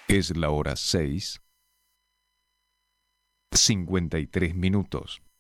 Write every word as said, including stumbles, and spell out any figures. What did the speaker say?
Es la hora seis, cincuenta y tres minutos.